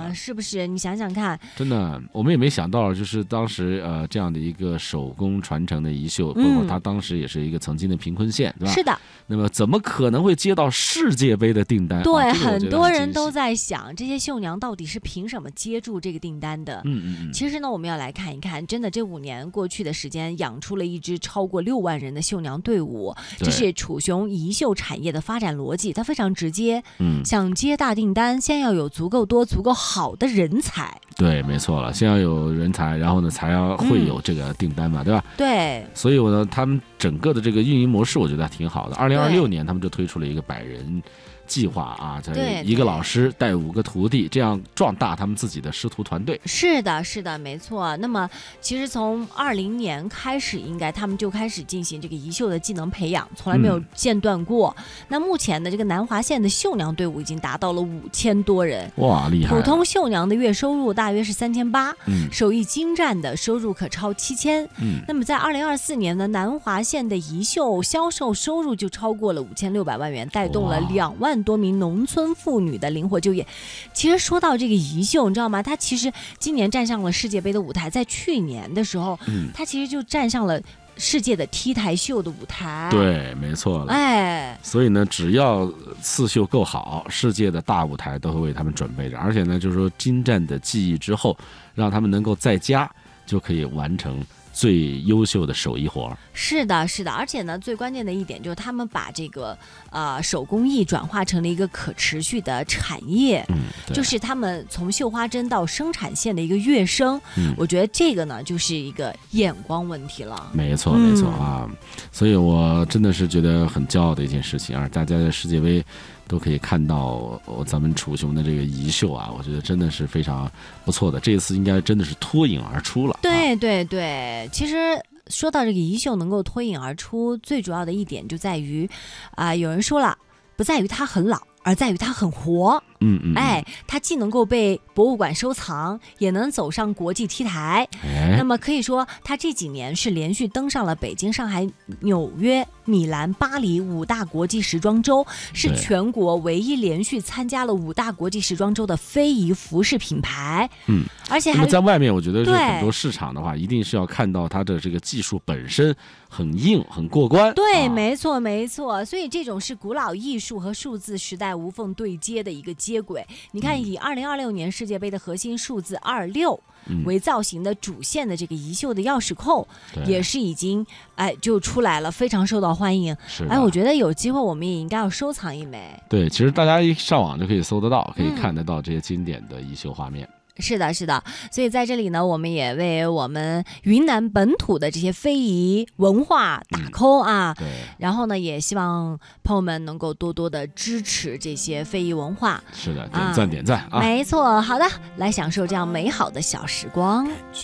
是不是？你想想看， 真的，我们也没想到，就是当时这样的一个手工传承的遗绣，包括它当时也是一个曾经的贫困县，对吧？ 是的。 那么怎么可能会接到世界杯的订单？ 对，很多人都在想，这些绣娘到底是凭什么接住这个订单的？其实呢，我们要来看一看，真的这5年过去的时间，养出了一支超过6万人的绣娘队伍。这是楚雄遗绣产业的发展逻辑，它非常直接。想接大订单，先要有足够多、足够好的人才。 对，没错了，先要有人才，然后呢，才要会有这个订单嘛，对吧？ 对。 所以呢，他们整个的这个运营模式，我觉得还挺好的。2026年，他们就推出了一个100人计划啊，一个老师带5个徒弟，这样壮大他们自己的师徒团队。 是的，是的，没错。那么其实从20年开始，应该他们就开始进行这个遗绣的技能培养，从来没有间断过。那目前的这个南华县的绣娘队伍已经达到了5000多人， 哇，厉害！ 普通绣娘的月收入大约是3800，手艺精湛的收入可超7000。那么在2024年呢，南华县的遗绣销售收入就超过了5600万元，带动了2万多名农村妇女的灵活就业。其实说到这个遗绣，你知道吗？它其实今年站上了世界杯的舞台，在去年的时候，它其实就站上了世界的 T 台秀的舞台。 对，没错了。所以呢，只要刺绣够好，世界的大舞台都会为他们准备着。而且呢，就是说精湛的技艺之后，让他们能够在家就可以完成最优秀的手艺活。 是的，是的，而且呢，最关键的一点就是他们把这个手工艺转化成了一个可持续的产业，就是他们从绣花针到生产线的一个跃升。我觉得这个呢，就是一个眼光问题了。 没错，没错啊，所以我真的是觉得很骄傲的一件事情啊！大家在世界杯都可以看到咱们楚雄的这个遗绣啊，我觉得真的是非常不错的。这一次应该真的是脱颖而出了。 对对对，其实说到这个遗绣能够脱颖而出，最主要的一点就在于有人说了，不在于它很老，而在于它很活。它既能够被博物馆收藏，也能走上国际 T 台。那么可以说，它这几年是连续登上了北京、上海、纽约、米兰、巴黎5大国际时装周，是全国唯一连续参加了5大国际时装周的非遗服饰品牌。而且还在外面，我觉得是很多市场的话，一定是要看到它的这个技术本身很硬、很过关。 对，没错，没错。所以这种是古老艺术和数字时代无缝对接的一个接轨。你看，以2026年世界杯的核心数字26为造型的主线的这个遗绣的钥匙扣，也是已经就出来了，非常受到欢迎。我觉得有机会我们也应该要收藏一枚。 对，其实大家一上网就可以搜得到，可以看得到这些经典的遗绣画面。 是的，是的，所以在这里呢，我们也为我们云南本土的这些非遗文化打 call 啊。然后呢，也希望朋友们能够多多的支持这些非遗文化。 是的，点赞点赞啊！ 没错，好的，来享受这样美好的小时光。